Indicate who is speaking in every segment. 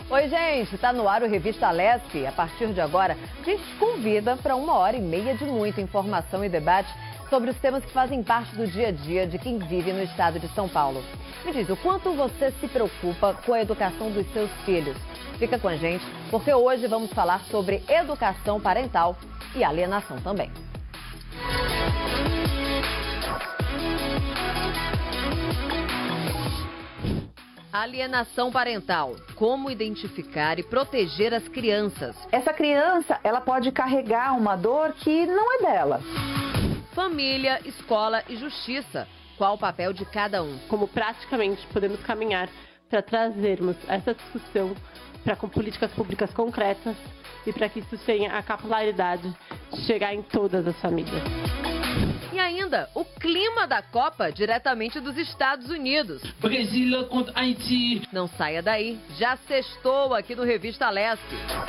Speaker 1: Oi, gente, tá no ar o Revista Lespe. A partir de agora, a gente te convida para 1h30 de muita informação e debate sobre os temas que fazem parte do dia a dia de quem vive no estado de São Paulo. Me diz, o quanto você se preocupa com a educação dos seus filhos? Fica com a gente, porque hoje vamos falar sobre educação parental e alienação também. Alienação parental. Como identificar e proteger as crianças?
Speaker 2: Essa criança, ela pode carregar uma dor que não é dela.
Speaker 1: Família, escola e justiça. Qual o papel de cada um?
Speaker 3: Como praticamente podemos caminhar para trazermos essa discussão com políticas públicas concretas e para que isso tenha a capilaridade de chegar em todas as famílias.
Speaker 1: E ainda, o clima da Copa diretamente dos Estados Unidos.
Speaker 4: Brasil contra Haiti.
Speaker 1: Não saia daí, já sextou aqui no Revista Lespe.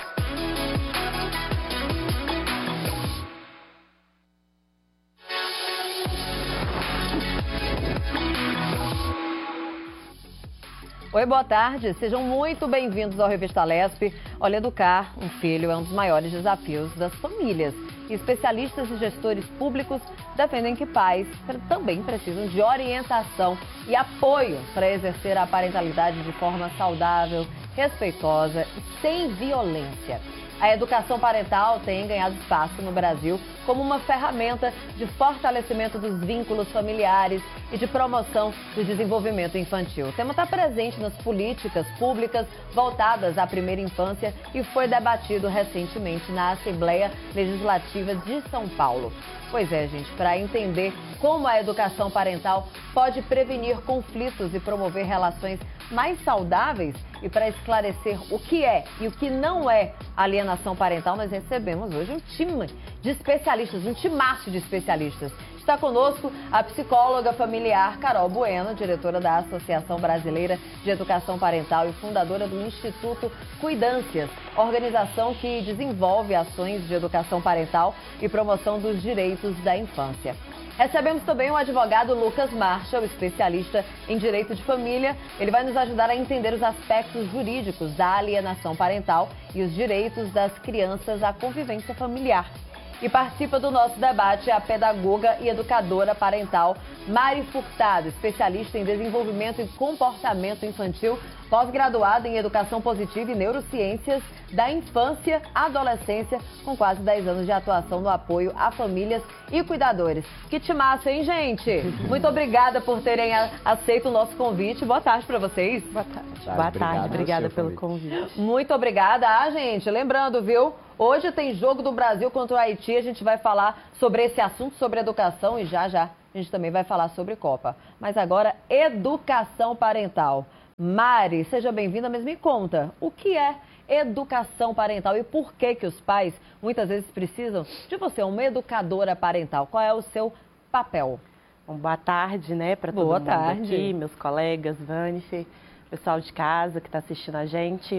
Speaker 1: Oi, boa tarde. Sejam muito bem-vindos ao Revista Lespe. Olha, educar um filho é um dos maiores desafios das famílias. E especialistas e gestores públicos defendem que pais também precisam de orientação e apoio para exercer a parentalidade de forma saudável, respeitosa e sem violência. A educação parental tem ganhado espaço no Brasil como uma ferramenta de fortalecimento dos vínculos familiares e de promoção do desenvolvimento infantil. O tema está presente nas políticas públicas voltadas à primeira infância e foi debatido recentemente na Assembleia Legislativa de São Paulo. Pois é, gente, para entender como a educação parental pode prevenir conflitos e promover relações mais saudáveis e para esclarecer o que é e o que não é alienação parental, nós recebemos hoje um time de especialistas, um timaço de especialistas. Está conosco a psicóloga familiar Carol Bueno, diretora da Associação Brasileira de Educação Parental e fundadora do Instituto Cuidâncias, organização que desenvolve ações de educação parental e promoção dos direitos da infância. Recebemos também o advogado Lucas Marshall, especialista em direito de família. Ele vai nos ajudar a entender os aspectos jurídicos da alienação parental e os direitos das crianças à convivência familiar. E participa do nosso debate a pedagoga e educadora parental Mari Furtado, especialista em desenvolvimento e comportamento infantil, pós-graduada em educação positiva e neurociências da infância e adolescência, com quase 10 anos de atuação no apoio a famílias e cuidadores. Que timaço, hein, gente? Muito obrigada por terem aceito o nosso convite. Boa tarde para vocês.
Speaker 3: Boa tarde. Boa tarde, obrigada pelo convite.
Speaker 1: Muito obrigada. Gente, lembrando, viu? Hoje tem jogo do Brasil contra o Haiti. A gente vai falar sobre esse assunto, sobre educação e já a gente também vai falar sobre Copa. Mas agora, educação parental. Mari, seja bem-vinda, mas me conta, o que é educação parental e por que os pais muitas vezes precisam de você, uma educadora parental? Qual é o seu papel?
Speaker 3: Bom, boa tarde, né, para todo mundo aqui, meus colegas, Vanice, pessoal de casa que está assistindo a gente.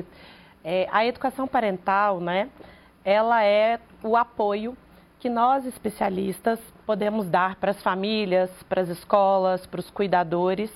Speaker 3: A educação parental, né, ela é o apoio que nós, especialistas, podemos dar para as famílias, para as escolas, para os cuidadores,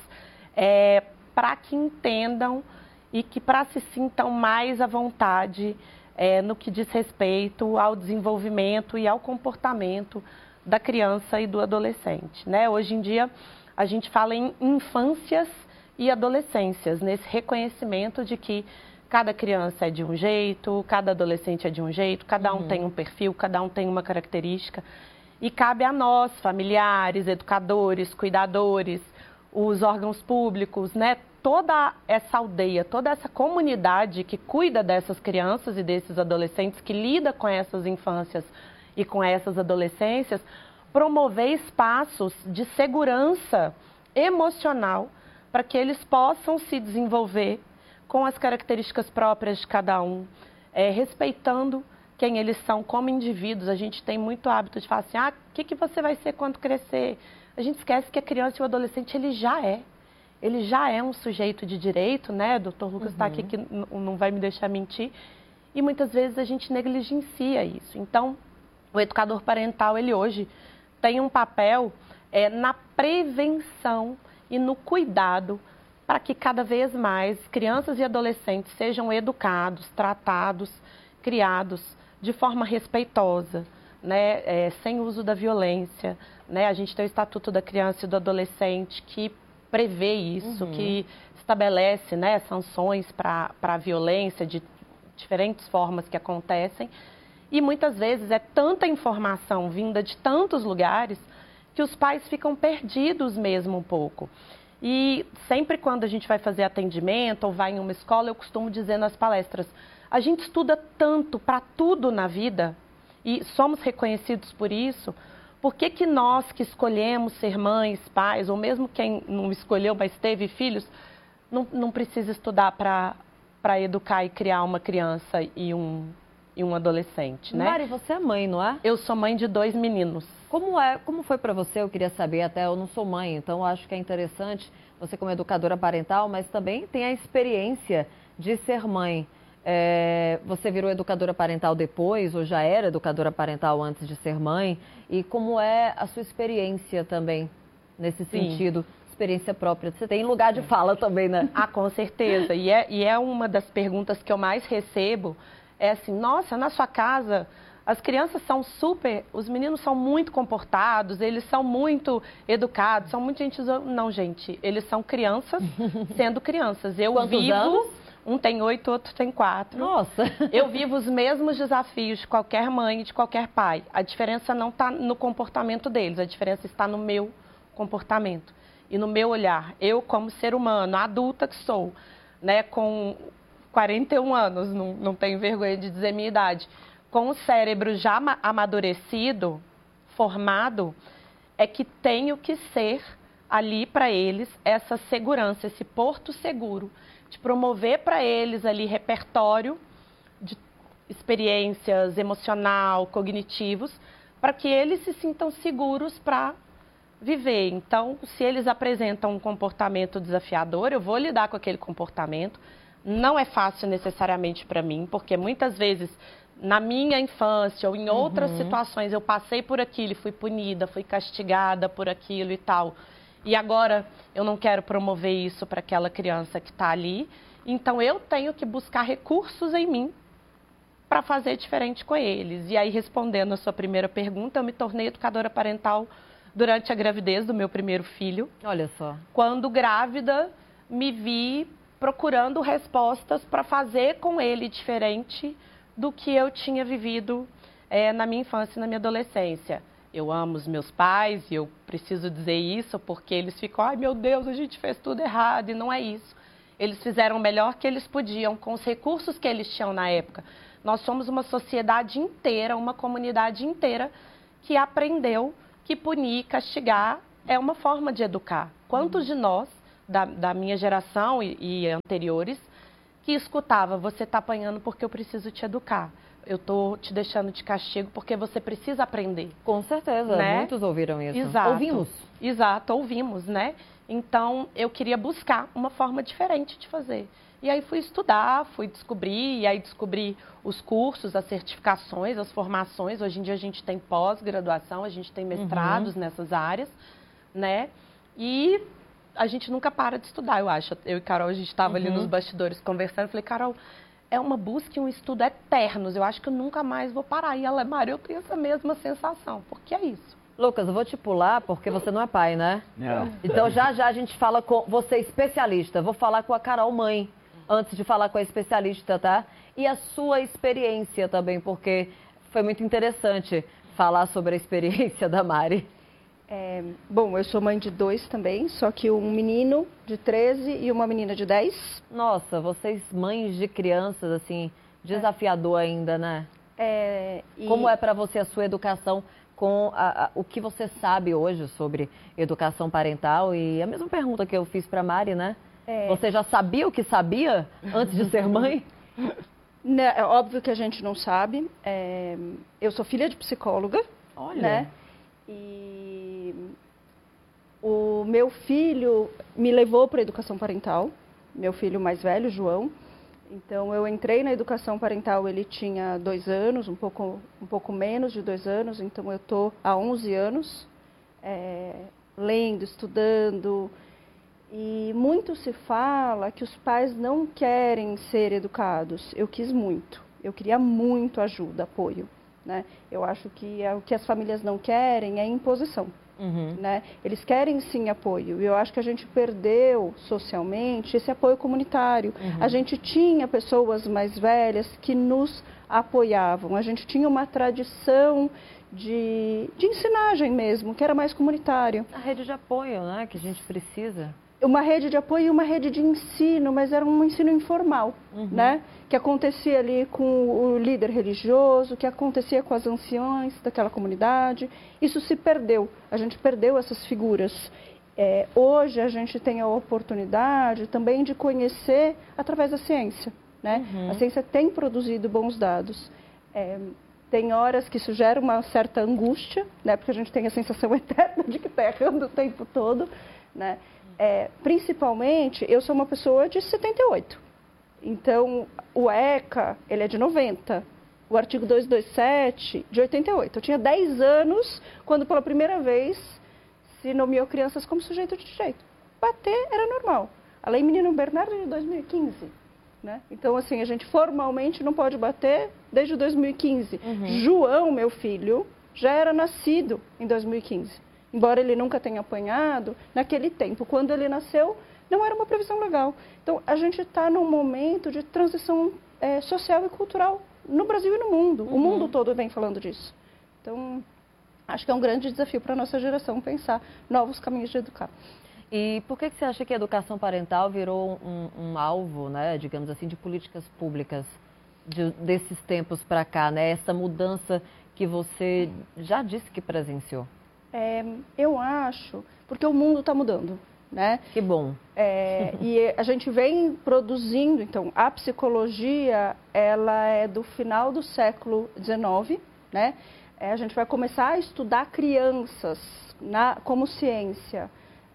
Speaker 3: para que entendam e que para se sintam mais à vontade no que diz respeito ao desenvolvimento e ao comportamento da criança e do adolescente, né? Hoje em dia, a gente fala em infâncias e adolescências, nesse reconhecimento de que cada criança é de um jeito, cada adolescente é de um jeito, cada um tem um perfil, cada um tem uma característica. E cabe a nós, familiares, educadores, cuidadores, os órgãos públicos, né? Toda essa aldeia, toda essa comunidade que cuida dessas crianças e desses adolescentes, que lida com essas infâncias e com essas adolescências, promover espaços de segurança emocional para que eles possam se desenvolver com as características próprias de cada um, respeitando quem eles são como indivíduos. A gente tem muito hábito de falar assim, o que você vai ser quando crescer? A gente esquece que a criança e o adolescente, ele já é um sujeito de direito, né? O doutor Lucas está aqui que não vai me deixar mentir. E muitas vezes a gente negligencia isso. Então, o educador parental, ele hoje tem um papel na prevenção e no cuidado para que cada vez mais crianças e adolescentes sejam educados, tratados, criados de forma respeitosa, né, sem uso da violência, né? A gente tem o Estatuto da Criança e do Adolescente que prevê isso, que estabelece, né, sanções para a violência de diferentes formas que acontecem. E muitas vezes é tanta informação vinda de tantos lugares que os pais ficam perdidos mesmo um pouco. E sempre quando a gente vai fazer atendimento ou vai em uma escola, eu costumo dizer nas palestras, a gente estuda tanto para tudo na vida e somos reconhecidos por isso. Por que que nós que escolhemos ser mães, pais, ou mesmo quem não escolheu, mas teve filhos, não precisa estudar para educar e criar uma criança e um adolescente, né?
Speaker 1: Mari, você é mãe, não é?
Speaker 3: Eu sou mãe de 2 meninos.
Speaker 1: Como foi para você? Eu queria saber, até eu não sou mãe, então acho que é interessante você como educadora parental, mas também tem a experiência de ser mãe. Você virou educadora parental depois, ou já era educadora parental antes de ser mãe? E como é a sua experiência também, nesse sentido? Experiência própria. Você tem lugar de fala também, né?
Speaker 3: Ah, com certeza. E é uma das perguntas que eu mais recebo, é assim, nossa, na sua casa as crianças são os meninos são muito comportados, eles são muito educados, são muito gentis. Não, gente, eles são crianças sendo crianças.
Speaker 1: Quantos anos?
Speaker 3: Um tem 8, outro tem 4.
Speaker 1: Nossa!
Speaker 3: Eu vivo os mesmos desafios de qualquer mãe e de qualquer pai. A diferença não está no comportamento deles, a diferença está no meu comportamento e no meu olhar. Eu, como ser humano, adulta que sou, né, com 41 anos, não tenho vergonha de dizer minha idade, com o cérebro já amadurecido, formado, é que tenho que ser ali para eles essa segurança, esse porto seguro, de promover para eles ali repertório de experiências emocional, cognitivos, para que eles se sintam seguros para viver. Então, se eles apresentam um comportamento desafiador, eu vou lidar com aquele comportamento. Não é fácil necessariamente para mim, porque muitas vezes na minha infância ou em outras situações eu passei por aquilo e fui punida, fui castigada por aquilo e tal. E agora eu não quero promover isso para aquela criança que está ali. Então eu tenho que buscar recursos em mim para fazer diferente com eles. E aí, respondendo a sua primeira pergunta, eu me tornei educadora parental durante a gravidez do meu primeiro filho.
Speaker 1: Olha só.
Speaker 3: Quando grávida, me vi procurando respostas para fazer com ele diferente do que eu tinha vivido na minha infância e na minha adolescência. Eu amo os meus pais e eu preciso dizer isso porque eles ficam, ai meu Deus, a gente fez tudo errado, e não é isso. Eles fizeram o melhor que eles podiam com os recursos que eles tinham na época. Nós somos uma sociedade inteira, uma comunidade inteira que aprendeu que punir, castigar é uma forma de educar. Quantos de nós, da minha geração e anteriores, que escutava, você está apanhando porque eu preciso te educar. Eu estou te deixando de castigo porque você precisa aprender.
Speaker 1: Com certeza, né? Muitos ouviram isso.
Speaker 3: Exato.
Speaker 1: Ouvimos.
Speaker 3: Exato, ouvimos, né? Então, eu queria buscar uma forma diferente de fazer. E aí fui estudar, fui descobrir, e aí descobri os cursos, as certificações, as formações. Hoje em dia a gente tem pós-graduação, a gente tem mestrados nessas áreas, né? E a gente nunca para de estudar, eu acho. Eu e Carol, a gente estava ali nos bastidores conversando, eu falei, Carol, é uma busca e um estudo eternos, eu acho que eu nunca mais vou parar. E ela, Mari, eu tenho essa mesma sensação, porque é isso.
Speaker 1: Lucas, eu vou te pular porque você não é pai, né?
Speaker 5: Não.
Speaker 1: Então já a gente fala com você especialista. Vou falar com a Carol mãe, antes de falar com a especialista, tá? E a sua experiência também, porque foi muito interessante falar sobre a experiência da Mari.
Speaker 6: Bom, eu sou mãe de 2 também, só que um menino de 13 e uma menina de 10.
Speaker 1: Nossa, vocês mães de crianças, assim, desafiador ainda, né? Como é para você a sua educação com o que você sabe hoje sobre educação parental? E a mesma pergunta que eu fiz para Mari, né? Você já sabia o que sabia antes de ser mãe?
Speaker 6: É óbvio que a gente não sabe. Eu sou filha de psicóloga.
Speaker 1: Olha.
Speaker 6: Né? E o meu filho me levou para a educação parental, meu filho mais velho, João. Então, eu entrei na educação parental, ele tinha 2 anos, um pouco menos de 2 anos. Então, eu estou há 11 anos lendo, estudando. E muito se fala que os pais não querem ser educados. Eu quis muito, eu queria muito ajuda, apoio, né? Eu acho que o que as famílias não querem é imposição. Né? Eles querem sim apoio, e eu acho que a gente perdeu socialmente esse apoio comunitário. A gente tinha pessoas mais velhas que nos apoiavam, a gente tinha uma tradição de ensinagem mesmo, que era mais comunitário.
Speaker 1: A rede de apoio, né, que a gente precisa.
Speaker 6: Uma rede de apoio e uma rede de ensino, mas era um ensino informal, né? Que acontecia ali com o líder religioso, que acontecia com as anciãs daquela comunidade. Isso se perdeu, a gente perdeu essas figuras. Hoje a gente tem a oportunidade também de conhecer através da ciência, né? A ciência tem produzido bons dados. Tem horas que isso gera uma certa angústia, né? Porque a gente tem a sensação eterna de que está errando o tempo todo, né? Principalmente, eu sou uma pessoa de 78, então o ECA, ele é de 90, o artigo 227, de 88. Eu tinha 10 anos quando pela primeira vez se nomeou crianças como sujeito de direito. Bater era normal. A Lei Menino Bernardo é de 2015, né? Então, assim, a gente formalmente não pode bater desde 2015. João, meu filho, já era nascido em 2015. Embora ele nunca tenha apanhado, naquele tempo, quando ele nasceu, não era uma previsão legal. Então, a gente está num momento de transição social e cultural no Brasil e no mundo. O mundo todo vem falando disso. Então, acho que é um grande desafio para a nossa geração pensar novos caminhos de educar.
Speaker 1: E por que você acha que a educação parental virou um alvo, né, digamos assim, de políticas públicas desses tempos para cá, né? Essa mudança que você já disse que presenciou.
Speaker 6: Eu acho, porque o mundo está mudando, né?
Speaker 1: Que bom.
Speaker 6: E a gente vem produzindo, então, a psicologia, ela é do final do século XIX, né? A gente vai começar a estudar crianças como ciência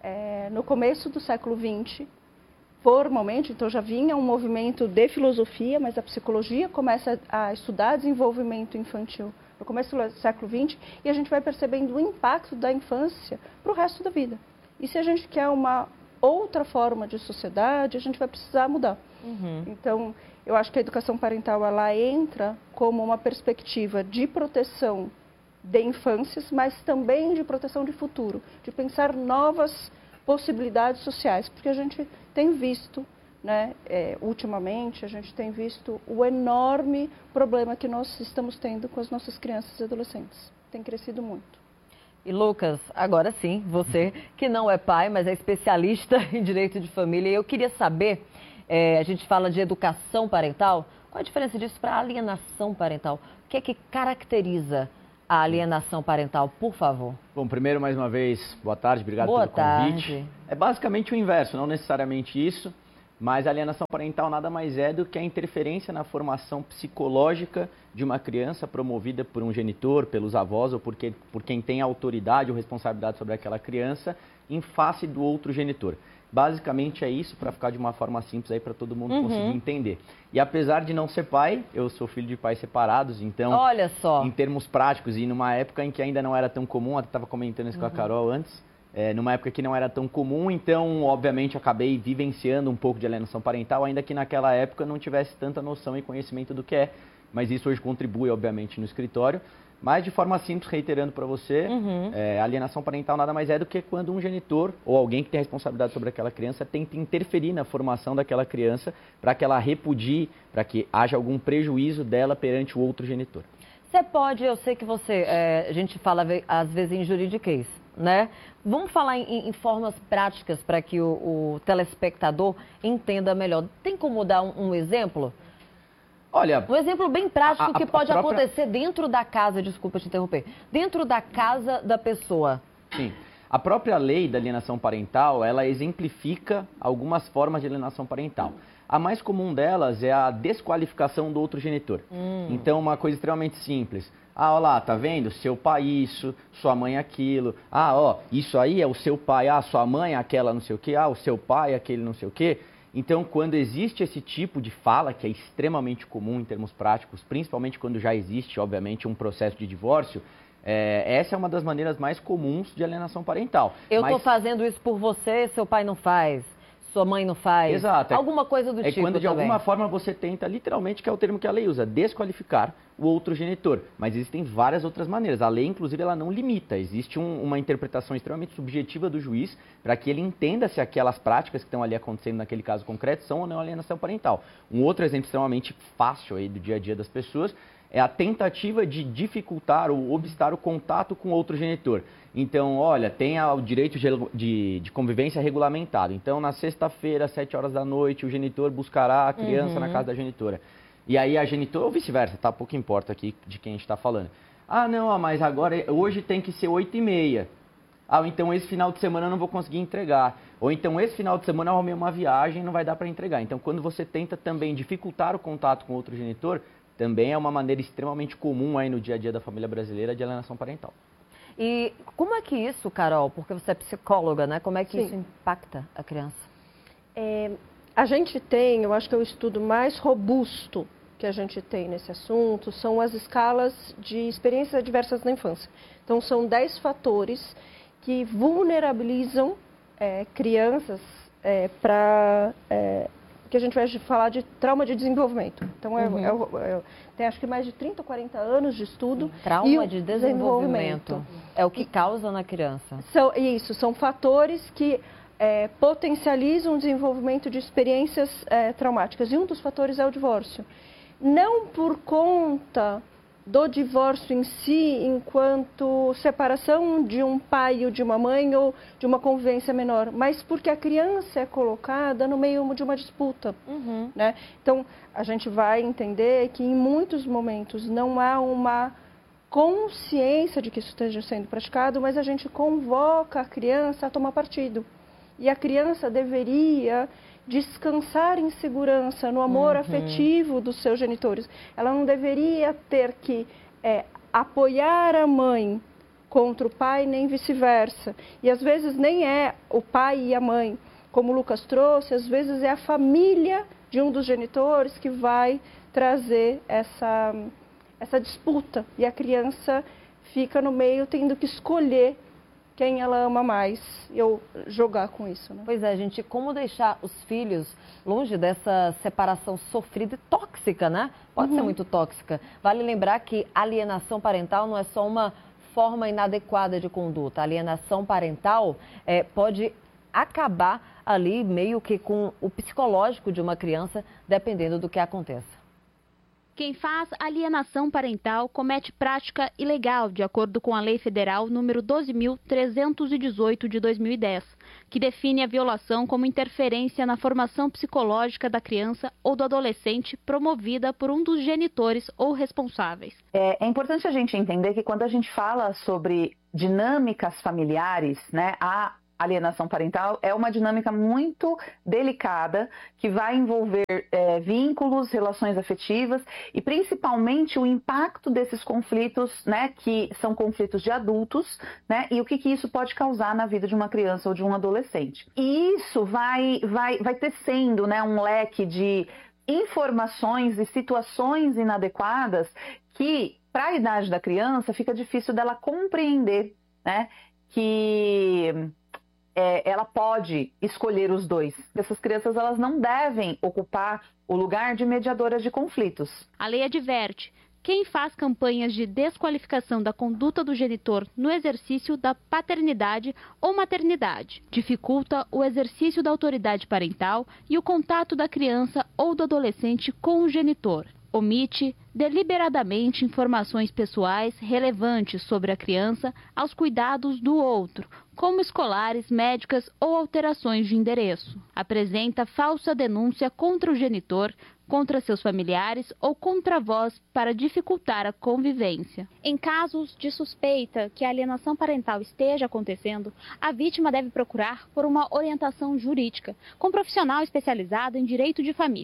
Speaker 6: no começo do século XX, formalmente, então já vinha um movimento de filosofia, mas a psicologia começa a estudar desenvolvimento infantil no começo do século XX, e a gente vai percebendo o impacto da infância para o resto da vida. E se a gente quer uma outra forma de sociedade, a gente vai precisar mudar. Então, eu acho que a educação parental, ela entra como uma perspectiva de proteção de infâncias, mas também de proteção de futuro, de pensar novas possibilidades sociais, porque a gente tem visto, né, ultimamente, a gente tem visto o enorme problema que nós estamos tendo com as nossas crianças e adolescentes. Tem crescido muito.
Speaker 1: E Lucas, agora sim, você que não é pai, mas é especialista em direito de família, eu queria saber, a gente fala de educação parental, qual a diferença disso para alienação parental? O que é que caracteriza a alienação parental, por favor?
Speaker 5: Bom, primeiro, mais uma vez, boa tarde, obrigado pelo convite. É basicamente o inverso, não necessariamente isso. Mas a alienação parental nada mais é do que a interferência na formação psicológica de uma criança promovida por um genitor, pelos avós ou por quem tem autoridade ou responsabilidade sobre aquela criança em face do outro genitor. Basicamente é isso, para ficar de uma forma simples aí para todo mundo conseguir entender. E apesar de não ser pai, eu sou filho de pais separados, então,
Speaker 1: olha só,
Speaker 5: em termos práticos e numa época em que ainda não era tão comum, até estava comentando isso com a Carol antes, numa época que não era tão comum, então, obviamente, acabei vivenciando um pouco de alienação parental, ainda que naquela época não tivesse tanta noção e conhecimento do que é, mas isso hoje contribui, obviamente, no escritório. Mas, de forma simples, reiterando para você, alienação parental nada mais é do que quando um genitor ou alguém que tem responsabilidade sobre aquela criança tenta interferir na formação daquela criança para que ela repudie, para que haja algum prejuízo dela perante o outro genitor.
Speaker 1: Você pode, eu sei que a gente fala às vezes em juridiquês, né? Vamos falar em formas práticas para que o telespectador entenda melhor. Tem como dar um exemplo?
Speaker 5: Olha,
Speaker 1: um exemplo bem prático que pode acontecer dentro da casa, desculpa te interromper, dentro da casa da pessoa.
Speaker 5: Sim. A própria lei da alienação parental, ela exemplifica algumas formas de alienação parental. A mais comum delas é a desqualificação do outro genitor. Então, uma coisa extremamente simples. Ah, olha lá, tá vendo? Seu pai isso, sua mãe aquilo. Ah, ó, isso aí é o seu pai. Ah, sua mãe é aquela não sei o quê. Ah, o seu pai é aquele não sei o quê. Então, quando existe esse tipo de fala, que é extremamente comum em termos práticos, principalmente quando já existe, obviamente, um processo de divórcio, Essa é uma das maneiras mais comuns de alienação parental.
Speaker 1: Eu estou fazendo isso por você, seu pai não faz, sua mãe não faz.
Speaker 5: Exato.
Speaker 1: Alguma coisa do tipo.
Speaker 5: É quando de
Speaker 1: também.
Speaker 5: alguma forma você tenta, literalmente, que é o termo que a lei usa, desqualificar o outro genitor. Mas existem várias outras maneiras. A lei, inclusive, ela não limita. Existe uma interpretação extremamente subjetiva do juiz para que ele entenda se aquelas práticas que estão ali acontecendo naquele caso concreto são ou não alienação parental. Um outro exemplo extremamente fácil aí do dia a dia das pessoas é a tentativa de dificultar ou obstar o contato com outro genitor. Então, olha, tem o direito de convivência regulamentado. Então, na sexta-feira, às 7 horas da noite, o genitor buscará a criança na casa da genitora. E aí a genitora, ou vice-versa, tá? Pouco importa aqui de quem a gente está falando. Ah, não, mas agora, hoje tem que ser 8h30. Ah, então esse final de semana eu não vou conseguir entregar. Ou então esse final de semana eu arrumei uma viagem e não vai dar para entregar. Então, quando você tenta também dificultar o contato com outro genitor, também é uma maneira extremamente comum aí no dia a dia da família brasileira de alienação parental.
Speaker 1: E como é que isso, Carol, porque você é psicóloga, né? Como é que isso impacta a criança?
Speaker 6: A gente tem, eu acho que é o estudo mais robusto que a gente tem nesse assunto, são as escalas de experiências adversas na infância. Então, são 10 fatores que vulnerabilizam crianças para... que a gente vai falar de trauma de desenvolvimento. Então, tem acho que mais de 30 ou 40 anos de estudo.
Speaker 1: Trauma de desenvolvimento é o que causa na criança.
Speaker 6: São fatores que potencializam o desenvolvimento de experiências traumáticas. E um dos fatores é o divórcio. Não por conta do divórcio em si, enquanto separação de um pai ou de uma mãe ou de uma convivência menor, mas porque a criança é colocada no meio de uma disputa. Né? Então, a gente vai entender que em muitos momentos não há uma consciência de que isso esteja sendo praticado, mas a gente convoca a criança a tomar partido. E a criança deveria descansar em segurança, no amor afetivo dos seus genitores. Ela não deveria ter que apoiar a mãe contra o pai, nem vice-versa. E às vezes nem é o pai e a mãe, como o Lucas trouxe, às vezes é a família de um dos genitores que vai trazer essa disputa. E a criança fica no meio tendo que escolher quem ela ama mais, eu jogar com isso. Né?
Speaker 1: Pois é, gente, como deixar os filhos longe dessa separação sofrida e tóxica, né? Pode ser muito tóxica. Vale lembrar que alienação parental não é só uma forma inadequada de conduta. A alienação parental pode acabar ali meio que com o psicológico de uma criança, dependendo do que aconteça.
Speaker 7: Quem faz alienação parental comete prática ilegal, de acordo com a Lei Federal número 12.318 de 2010, que define a violação como interferência na formação psicológica da criança ou do adolescente promovida por um dos genitores ou responsáveis.
Speaker 2: É importante a gente entender que quando a gente fala sobre dinâmicas familiares, né, a alienação parental é uma dinâmica muito delicada que vai envolver vínculos, relações afetivas e principalmente o impacto desses conflitos, né, que são conflitos de adultos, né, e o que isso pode causar na vida de uma criança ou de um adolescente. E isso vai tecendo, né, um leque de informações e situações inadequadas que, para a idade da criança, fica difícil dela compreender, né, que ela pode escolher os dois. Essas crianças, elas não devem ocupar o lugar de mediadoras de conflitos.
Speaker 7: A lei adverte: quem faz campanhas de desqualificação da conduta do genitor no exercício da paternidade ou maternidade, dificulta o exercício da autoridade parental e o contato da criança ou do adolescente com o genitor, omite deliberadamente informações pessoais relevantes sobre a criança aos cuidados do outro, como escolares, médicas ou alterações de endereço. Apresenta falsa denúncia contra o genitor, contra seus familiares ou contra vós para dificultar a convivência. Em casos de suspeita que a alienação parental esteja acontecendo, a vítima deve procurar por uma orientação jurídica, com um profissional especializado em direito de família.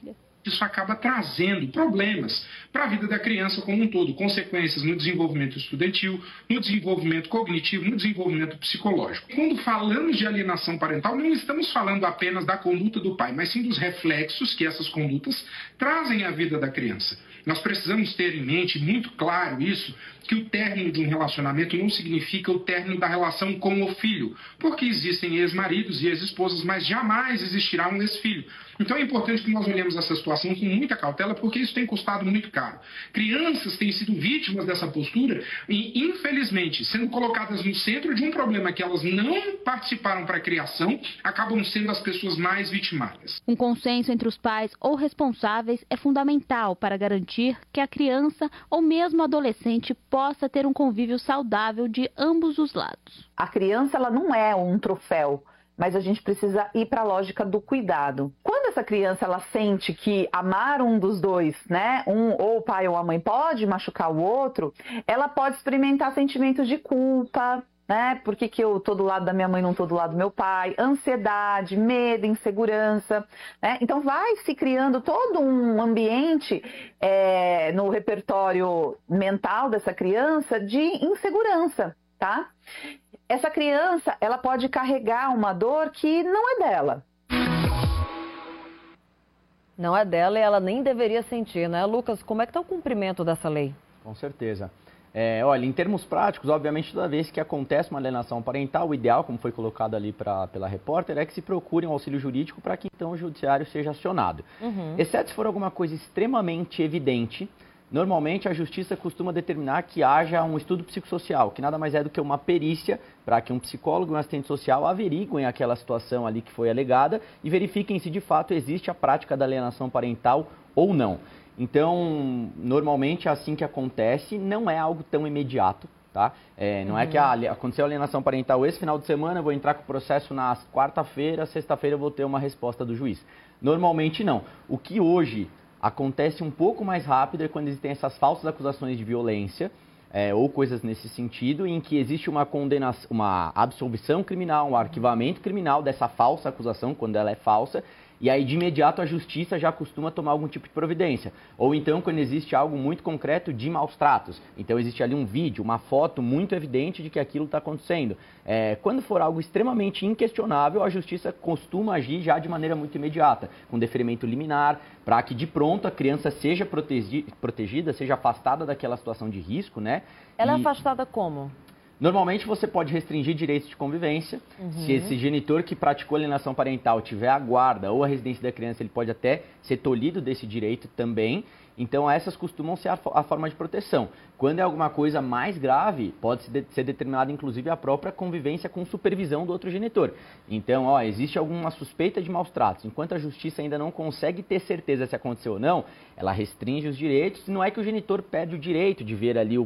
Speaker 8: Isso acaba trazendo problemas para a vida da criança como um todo, consequências no desenvolvimento estudantil, no desenvolvimento cognitivo, no desenvolvimento psicológico. Quando falamos de alienação parental, não estamos falando apenas da conduta do pai, mas sim dos reflexos que essas condutas trazem à vida da criança. Nós precisamos ter em mente, muito claro isso, que o término de um relacionamento não significa o término da relação com o filho, porque existem ex-maridos e ex-esposas, mas jamais existirá um ex-filho. Então é importante que nós olhemos essa situação com muita cautela, porque isso tem custado muito caro. Crianças têm sido vítimas dessa postura e, infelizmente, sendo colocadas no centro de um problema que elas não participaram para a criação, acabam sendo as pessoas mais vitimadas.
Speaker 7: Um consenso entre os pais ou responsáveis é fundamental para garantir que a criança ou mesmo o adolescente possa ter um convívio saudável de ambos os lados.
Speaker 2: A criança, ela não é um troféu, mas a gente precisa ir para a lógica do cuidado. Quando essa criança ela sente que amar um dos dois, né, ou o pai ou a mãe pode machucar o outro, ela pode experimentar sentimentos de culpa, né? Por que eu tô do lado da minha mãe e não tô do lado do meu pai? Ansiedade, medo, insegurança, né? Então vai se criando todo um ambiente no repertório mental dessa criança de insegurança, tá? Essa criança, ela pode carregar uma dor que não é dela.
Speaker 1: Não é dela e ela nem deveria sentir, né? Lucas, como é que está o cumprimento dessa lei?
Speaker 5: Com certeza. Olha, em termos práticos, obviamente, toda vez que acontece uma alienação parental, o ideal, como foi colocado ali pela repórter, é que se procure um auxílio jurídico para que então o judiciário seja acionado. Exceto se for alguma coisa extremamente evidente, normalmente a justiça costuma determinar que haja um estudo psicossocial, que nada mais é do que uma perícia para que um psicólogo e um assistente social averiguem aquela situação ali que foi alegada e verifiquem se de fato existe a prática da alienação parental ou não. Então, normalmente, assim que acontece, não é algo tão imediato, tá? Não é que aconteceu a alienação parental esse final de semana, eu vou entrar com o processo na quarta-feira, sexta-feira eu vou ter uma resposta do juiz. Normalmente não. O que hoje acontece um pouco mais rápido é quando existem essas falsas acusações de violência, ou coisas nesse sentido, em que existe uma condenação, uma absolvição criminal, um arquivamento criminal dessa falsa acusação, quando ela é falsa, e aí de imediato a justiça já costuma tomar algum tipo de providência. Ou então quando existe algo muito concreto de maus tratos. Então existe ali um vídeo, uma foto muito evidente de que aquilo está acontecendo. Quando for algo extremamente inquestionável, a justiça costuma agir já de maneira muito imediata, com deferimento liminar, para que de pronto a criança seja protegida, seja afastada daquela situação de risco, né?
Speaker 1: Ela é afastada como?
Speaker 5: Normalmente você pode restringir direitos de convivência. Se esse genitor que praticou alienação parental tiver a guarda ou a residência da criança, ele pode até ser tolhido desse direito também. Então essas costumam ser a forma de proteção. Quando é alguma coisa mais grave, pode ser determinada inclusive a própria convivência com supervisão do outro genitor. Então, existe alguma suspeita de maus tratos. Enquanto a justiça ainda não consegue ter certeza se aconteceu ou não, ela restringe os direitos. Não é que o genitor perde o direito de ver ali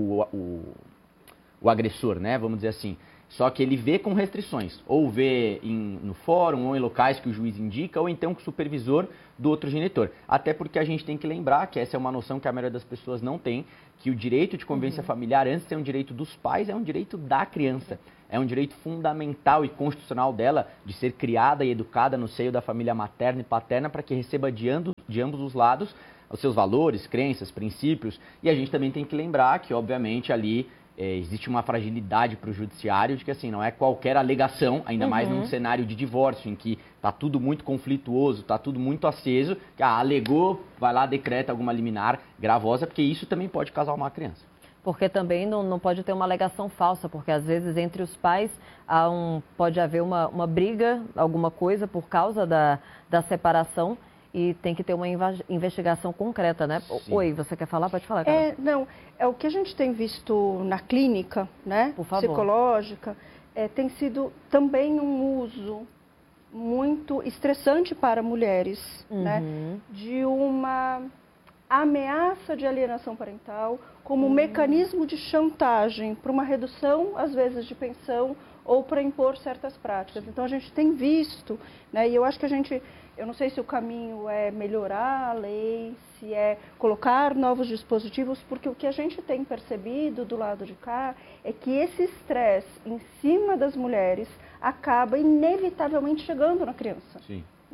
Speaker 5: o agressor, né? Vamos dizer assim. Só que ele vê com restrições, ou vê no fórum, ou em locais que o juiz indica, ou então com o supervisor do outro genitor. Até porque a gente tem que lembrar que essa é uma noção que a maioria das pessoas não tem, que o direito de convivência familiar, antes de ser um direito dos pais, é um direito da criança. É um direito fundamental e constitucional dela de ser criada e educada no seio da família materna e paterna para que receba de ambos os lados os seus valores, crenças, princípios. E a gente também tem que lembrar que, obviamente, ali existe uma fragilidade para o judiciário de que assim, não é qualquer alegação, ainda mais num cenário de divórcio, em que está tudo muito conflituoso, está tudo muito aceso, que alegou, vai lá, decreta alguma liminar gravosa, porque isso também pode causar uma criança.
Speaker 1: Porque também não pode ter uma alegação falsa, porque às vezes entre os pais pode haver uma briga, alguma coisa por causa da separação, e tem que ter uma investigação concreta, né? Sim. Oi, você quer falar? Pode falar, Carol.
Speaker 6: Não, o que a gente tem visto na clínica, né,
Speaker 1: por favor,
Speaker 6: psicológica, tem sido também um uso muito estressante para mulheres, né, de uma ameaça de alienação parental como mecanismo de chantagem para uma redução, às vezes, de pensão ou para impor certas práticas. Então, a gente tem visto, né, e eu acho que eu não sei se o caminho é melhorar a lei, se é colocar novos dispositivos, porque o que a gente tem percebido do lado de cá é que esse estresse em cima das mulheres acaba inevitavelmente chegando na criança.
Speaker 5: Sim.
Speaker 6: Né?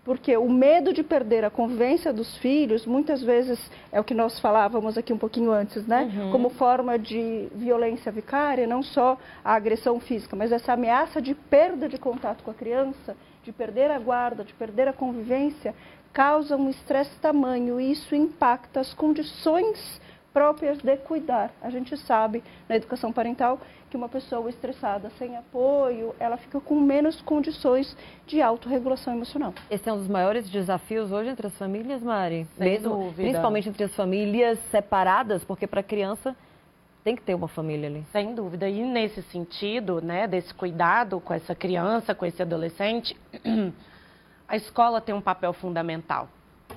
Speaker 6: Porque o medo de perder a convivência dos filhos, muitas vezes, é o que nós falávamos aqui um pouquinho antes, né? Como forma de violência vicária, não só a agressão física, mas essa ameaça de perda de contato com a criança, de perder a guarda, de perder a convivência, causa um estresse tamanho e isso impacta as condições próprias de cuidar. A gente sabe, na educação parental, que uma pessoa estressada, sem apoio, ela fica com menos condições de autorregulação emocional.
Speaker 1: Esse é um dos maiores desafios hoje entre as famílias, Mari?
Speaker 3: Sem dúvida.
Speaker 1: Principalmente entre as famílias separadas, porque para a criança tem que ter uma família ali.
Speaker 3: Sem dúvida. E nesse sentido, né, desse cuidado com essa criança, com esse adolescente, a escola tem um papel fundamental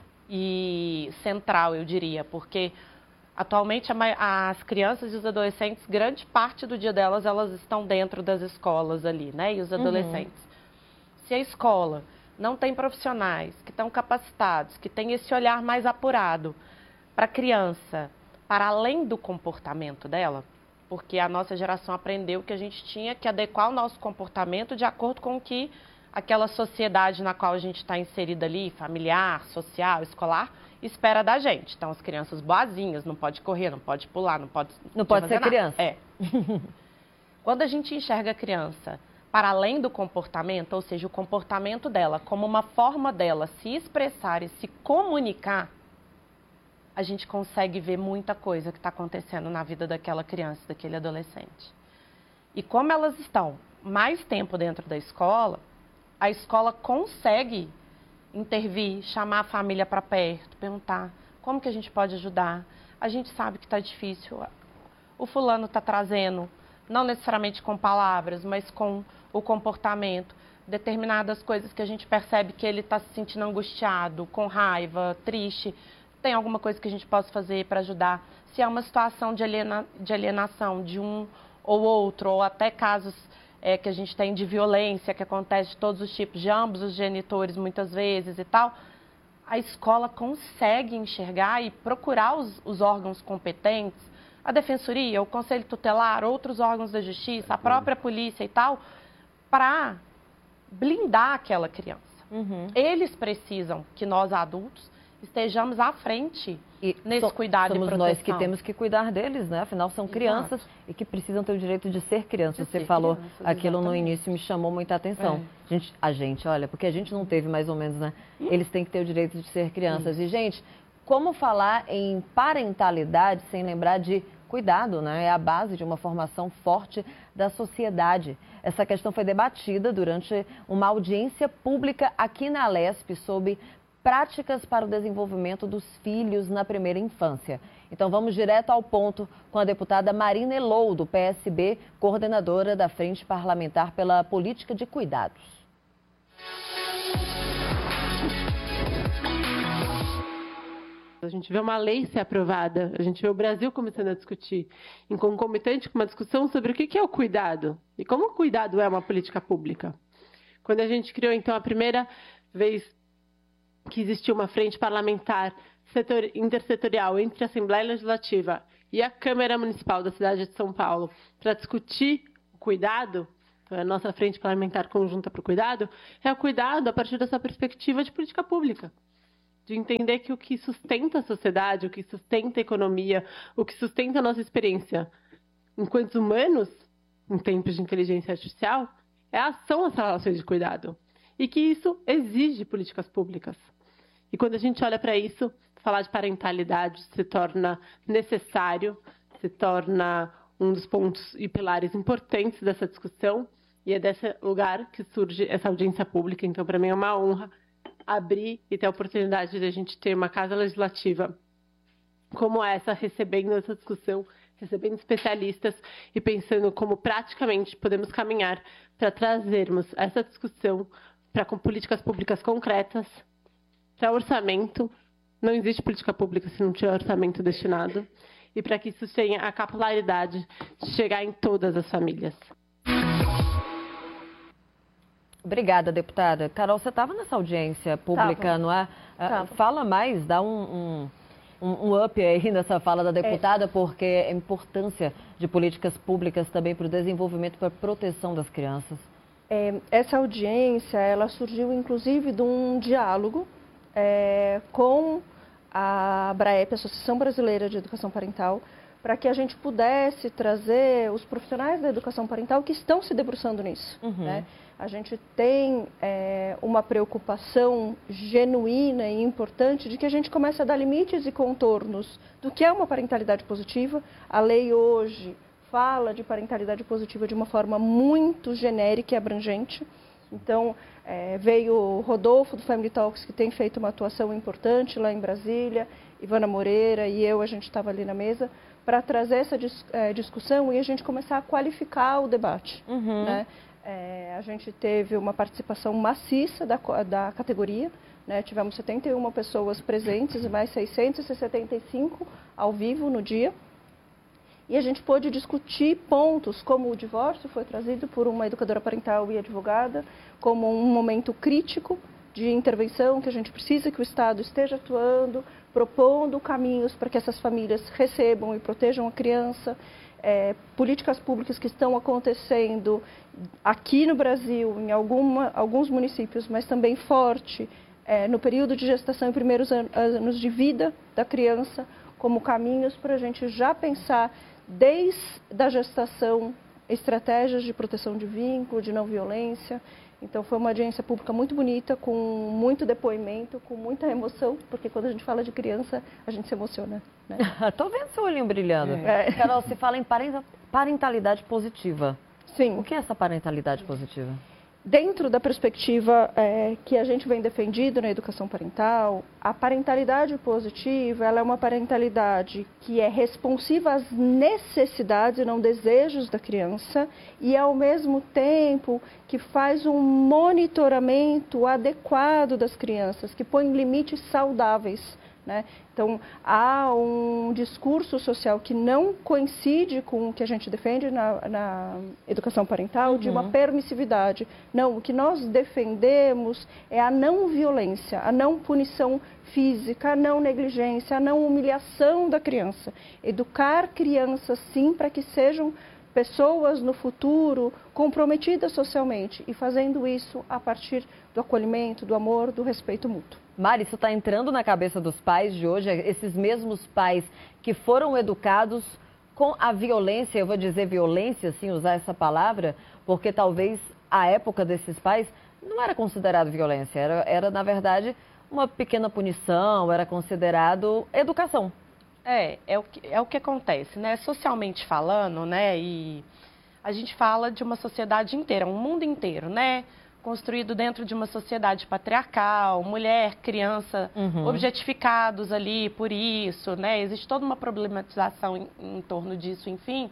Speaker 3: e central, eu diria, porque atualmente as crianças e os adolescentes, grande parte do dia delas, elas estão dentro das escolas ali, né? E os adolescentes. Se a escola não tem profissionais que estão capacitados, que têm esse olhar mais apurado para a criança, para além do comportamento dela, porque a nossa geração aprendeu que a gente tinha que adequar o nosso comportamento de acordo com o que aquela sociedade na qual a gente está inserida ali, familiar, social, escolar, espera da gente. Então, as crianças boazinhas, não pode correr, não pode pular, não pode
Speaker 1: ser nada. Criança.
Speaker 3: É. Quando a gente enxerga a criança para além do comportamento, ou seja, o comportamento dela como uma forma dela se expressar e se comunicar, a gente consegue ver muita coisa que está acontecendo na vida daquela criança, daquele adolescente. E como elas estão mais tempo dentro da escola, a escola consegue intervir, chamar a família para perto, perguntar como que a gente pode ajudar. A gente sabe que está difícil. O fulano está trazendo, não necessariamente com palavras, mas com o comportamento, determinadas coisas que a gente percebe que ele está se sentindo angustiado, com raiva, triste. Tem alguma coisa que a gente possa fazer para ajudar? Se é uma situação de alienação de um ou outro, ou até casos que a gente tem de violência, que acontece de todos os tipos, de ambos os genitores muitas vezes e tal, a escola consegue enxergar e procurar os órgãos competentes, a defensoria, o conselho tutelar, outros órgãos da justiça, a própria polícia e tal, para blindar aquela criança. Eles precisam que nós adultos estejamos à frente nesse cuidado e proteção.
Speaker 1: Somos nós que temos que cuidar deles, né? Afinal, são crianças e que precisam ter o direito de ser crianças. Você falou aquilo no início, me chamou muita atenção. A gente, olha, porque a gente não teve mais ou menos, né? Eles têm que ter o direito de ser crianças. E, gente, como falar em parentalidade sem lembrar de cuidado, né? É a base de uma formação forte da sociedade. Essa questão foi debatida durante uma audiência pública aqui na Alesp sobre práticas para o desenvolvimento dos filhos na primeira infância. Então vamos direto ao ponto com a deputada Marina Elou, do PSB, coordenadora da Frente Parlamentar pela Política de Cuidados.
Speaker 9: A gente vê uma lei ser aprovada, a gente vê o Brasil começando a discutir, em concomitante com uma discussão sobre o que é o cuidado e como o cuidado é uma política pública. Quando a gente criou, então, a primeira vez que existiu uma frente parlamentar intersetorial entre a Assembleia Legislativa e a Câmara Municipal da cidade de São Paulo para discutir o cuidado, a nossa frente parlamentar conjunta para o cuidado, é o cuidado a partir dessa perspectiva de política pública. De entender que o que sustenta a sociedade, o que sustenta a economia, o que sustenta a nossa experiência enquanto humanos, em tempos de inteligência artificial, é a ação às relações de cuidado. E que isso exige políticas públicas. E quando a gente olha para isso, falar de parentalidade se torna necessário, se torna um dos pontos e pilares importantes dessa discussão. E é desse lugar que surge essa audiência pública. Então, para mim, é uma honra abrir e ter a oportunidade de a gente ter uma casa legislativa como essa, recebendo essa discussão, recebendo especialistas e pensando como praticamente podemos caminhar para trazermos essa discussão para políticas públicas concretas, para orçamento. Não existe política pública se não tiver orçamento destinado, e para que isso tenha a capilaridade de chegar em todas as famílias.
Speaker 1: Obrigada, deputada. Carol, você estava nessa audiência pública, não é? Fala mais, dá um up aí nessa fala da deputada, porque a importância de políticas públicas também para o desenvolvimento, para a proteção das crianças.
Speaker 6: Essa audiência, ela surgiu inclusive de um diálogo com a ABRAEP, Associação Brasileira de Educação Parental, para que a gente pudesse trazer os profissionais da educação parental que estão se debruçando nisso. Né? A gente tem uma preocupação genuína e importante de que a gente comece a dar limites e contornos do que é uma parentalidade positiva. A lei hoje fala de parentalidade positiva de uma forma muito genérica e abrangente. Então, veio o Rodolfo do Family Talks, que tem feito uma atuação importante lá em Brasília, Ivana Moreira e eu, a gente estava ali na mesa, para trazer essa discussão e a gente começar a qualificar o debate. Né? A gente teve uma participação maciça da categoria, né? Tivemos 71 pessoas presentes e mais 675 ao vivo no dia. E a gente pôde discutir pontos como o divórcio, foi trazido por uma educadora parental e advogada, como um momento crítico de intervenção que a gente precisa que o Estado esteja atuando, propondo caminhos para que essas famílias recebam e protejam a criança, políticas públicas que estão acontecendo aqui no Brasil, em alguns municípios, mas também forte, no período de gestação e primeiros anos de vida da criança, como caminhos para a gente já pensar desde a gestação estratégias de proteção de vínculo, de não violência. Então foi uma audiência pública muito bonita, com muito depoimento, com muita emoção, porque quando a gente fala de criança, a gente se emociona. Né?
Speaker 1: Estou vendo seu olhinho brilhando. Carol, se fala em parentalidade positiva.
Speaker 6: Sim.
Speaker 1: O que é essa parentalidade positiva?
Speaker 6: Dentro da perspectiva que a gente vem defendido na educação parental, a parentalidade positiva ela é uma parentalidade que é responsiva às necessidades e não desejos da criança e, ao mesmo tempo, que faz um monitoramento adequado das crianças, que põe limites saudáveis. Né? Então, há um discurso social que não coincide com o que a gente defende na educação parental, de uma permissividade. Não, o que nós defendemos é a não violência, a não punição física, a não negligência, a não humilhação da criança. Educar crianças, sim, para que sejam pessoas no futuro comprometidas socialmente e fazendo isso a partir do acolhimento, do amor, do respeito mútuo.
Speaker 1: Mari, isso está entrando na cabeça dos pais de hoje, esses mesmos pais que foram educados com a violência, eu vou dizer violência, sim, usar essa palavra, porque talvez a época desses pais não era considerado violência, era na verdade uma pequena punição, era considerado educação.
Speaker 3: É o que acontece, né? Socialmente falando, né? E a gente fala de uma sociedade inteira, um mundo inteiro, né? Construído dentro de uma sociedade patriarcal, mulher, criança, objetificados ali por isso, né? Existe toda uma problematização em torno disso, enfim,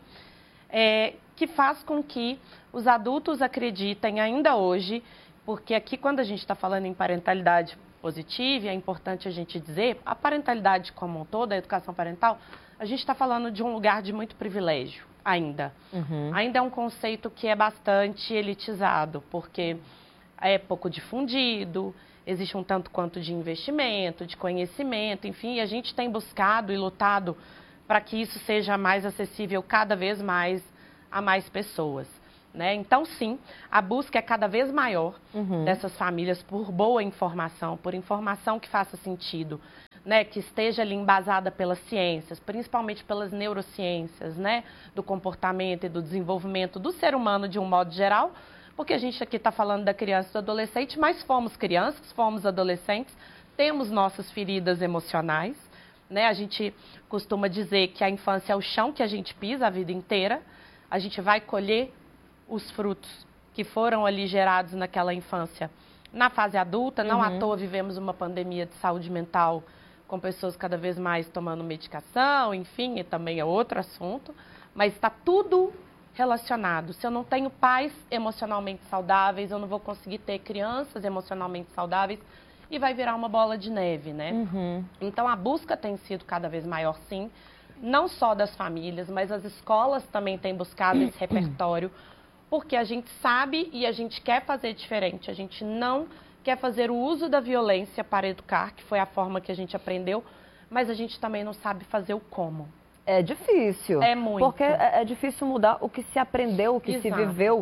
Speaker 3: que faz com que os adultos acreditem ainda hoje, porque aqui quando a gente está falando em parentalidade positiva, é importante a gente dizer, a parentalidade como um todo, a educação parental, a gente está falando de um lugar de muito privilégio ainda. Ainda é um conceito que é bastante elitizado, porque é pouco difundido, existe um tanto quanto de investimento, de conhecimento, enfim, a gente tem buscado e lutado para que isso seja mais acessível cada vez mais a mais pessoas. Né? Então, sim, a busca é cada vez maior dessas famílias por boa informação, por informação que faça sentido, né? Que esteja ali embasada pelas ciências, principalmente pelas neurociências, né? Do comportamento e do desenvolvimento do ser humano de um modo geral, porque a gente aqui está falando da criança e do adolescente, mas fomos crianças, fomos adolescentes, temos nossas feridas emocionais, né? A gente costuma dizer que a infância é o chão que a gente pisa a vida inteira, a gente vai colher os frutos que foram ali gerados naquela infância. Na fase adulta, não à toa vivemos uma pandemia de saúde mental com pessoas cada vez mais tomando medicação, enfim, e também é outro assunto, mas está tudo relacionado. Se eu não tenho pais emocionalmente saudáveis, eu não vou conseguir ter crianças emocionalmente saudáveis e vai virar uma bola de neve, né? Então, a busca tem sido cada vez maior, sim, não só das famílias, mas as escolas também têm buscado esse repertório, porque a gente sabe e a gente quer fazer diferente. A gente não quer fazer o uso da violência para educar, que foi a forma que a gente aprendeu, mas a gente também não sabe fazer o como.
Speaker 1: É difícil.
Speaker 3: É muito.
Speaker 1: Porque é difícil mudar o que se aprendeu, o que se viveu.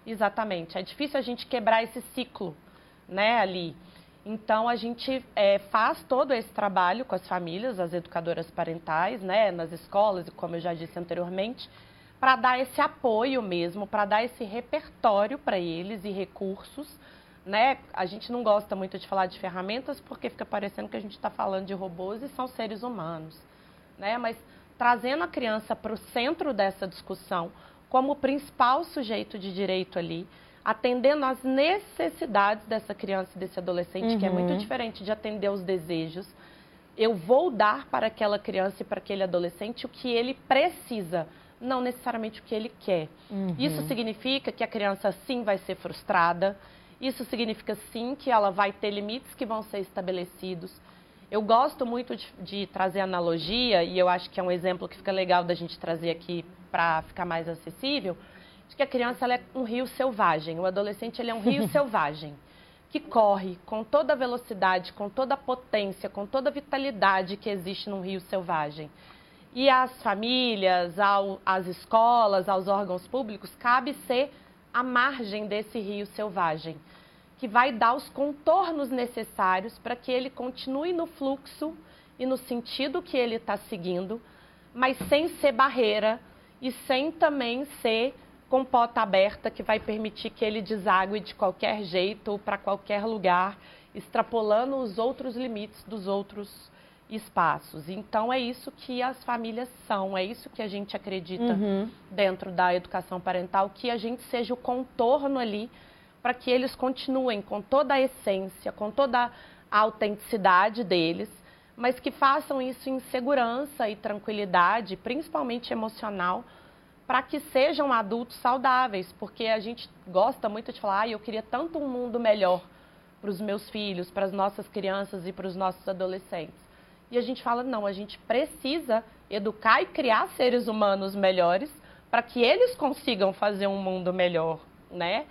Speaker 3: Exatamente. É difícil a gente quebrar esse ciclo, né, ali. Então, a gente faz todo esse trabalho com as famílias, as educadoras parentais, né, nas escolas, e como eu já disse anteriormente, para dar esse apoio mesmo, para dar esse repertório para eles e recursos, né? A gente não gosta muito de falar de ferramentas porque fica parecendo que a gente está falando de robôs e são seres humanos, né? Mas trazendo a criança para o centro dessa discussão como o principal sujeito de direito ali, atendendo às necessidades dessa criança e desse adolescente, que é muito diferente de atender os desejos. Eu vou dar para aquela criança e para aquele adolescente o que ele precisa, não necessariamente o que ele quer. Isso significa que a criança, sim, vai ser frustrada. Isso significa, sim, que ela vai ter limites que vão ser estabelecidos. Eu gosto muito de trazer analogia, e eu acho que é um exemplo que fica legal da gente trazer aqui para ficar mais acessível, de que a criança ela é um rio selvagem, o adolescente ele é um rio selvagem, que corre com toda a velocidade, com toda a potência, com toda a vitalidade que existe num rio selvagem. E às famílias, às escolas, aos órgãos públicos, cabe ser a margem desse rio selvagem, que vai dar os contornos necessários para que ele continue no fluxo e no sentido que ele está seguindo, mas sem ser barreira e sem também ser compota aberta que vai permitir que ele desague de qualquer jeito ou para qualquer lugar, extrapolando os outros limites dos outros espaços. Então, é isso que as famílias são, é isso que a gente acredita dentro da educação parental, que a gente seja o contorno ali para que eles continuem com toda a essência, com toda a autenticidade deles, mas que façam isso em segurança e tranquilidade, principalmente emocional, para que sejam adultos saudáveis, porque a gente gosta muito de falar, eu queria tanto um mundo melhor para os meus filhos, para as nossas crianças e para os nossos adolescentes. E a gente fala, não, a gente precisa educar e criar seres humanos melhores para que eles consigam fazer um mundo melhor, né?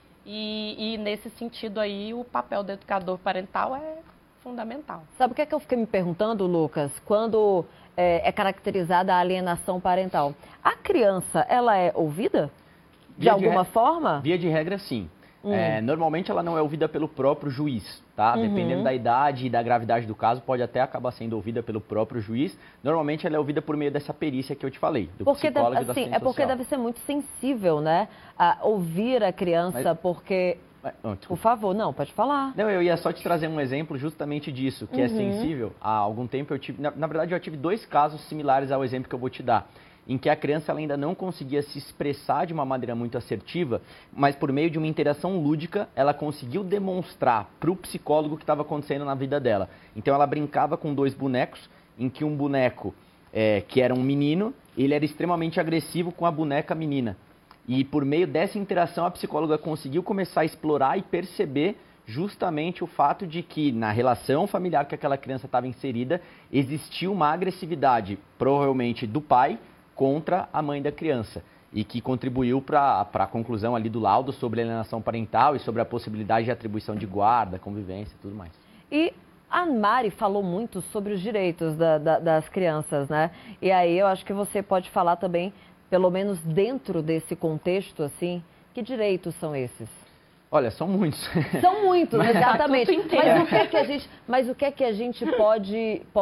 Speaker 3: E nesse sentido aí, o papel do educador parental é fundamental.
Speaker 1: Sabe o que é que eu fiquei me perguntando, Lucas? Quando é caracterizada a alienação parental, a criança, ela é ouvida? De alguma forma?
Speaker 5: Via de regra, sim. Normalmente ela não é ouvida pelo próprio juiz, tá? Dependendo da idade e da gravidade do caso, pode até acabar sendo ouvida pelo próprio juiz. Normalmente ela é ouvida por meio dessa perícia que eu te falei, do psicólogo e da assistente social.
Speaker 1: Porque deve ser muito sensível, né? A ouvir a criança, porque... Por favor, não, pode falar.
Speaker 5: Não, eu ia só te trazer um exemplo justamente disso, que é sensível. Há algum tempo eu tive... Na verdade, eu tive 2 casos similares ao exemplo que eu vou te dar, em que a criança ela ainda não conseguia se expressar de uma maneira muito assertiva, mas por meio de uma interação lúdica, ela conseguiu demonstrar para o psicólogo o que estava acontecendo na vida dela. Então ela brincava com 2 bonecos, em que um boneco, que era um menino, ele era extremamente agressivo com a boneca menina. E por meio dessa interação, a psicóloga conseguiu começar a explorar e perceber justamente o fato de que na relação familiar que aquela criança estava inserida, existia uma agressividade, provavelmente do pai, contra a mãe da criança, e que contribuiu para a conclusão ali do laudo sobre alienação parental e sobre a possibilidade de atribuição de guarda, convivência e tudo mais.
Speaker 1: E a Mari falou muito sobre os direitos das crianças, né? E aí eu acho que você pode falar também, pelo menos dentro desse contexto, assim, que direitos são esses?
Speaker 5: Olha, são muitos.
Speaker 1: São muitos, exatamente. Mas o que é que a gente pode